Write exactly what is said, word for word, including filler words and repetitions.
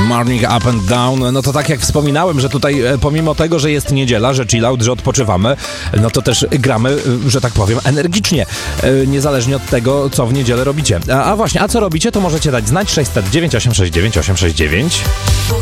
Morning Up and Down. No to tak jak wspominałem, że tutaj pomimo tego, że jest niedziela, że chill out, że odpoczywamy, no to też gramy, że tak powiem, energicznie. Niezależnie od tego, co w niedzielę robicie. A, a właśnie, a co robicie, to możecie dać znać sześć zero dziewięć osiem sześć dziewięć osiem sześć dziewięć.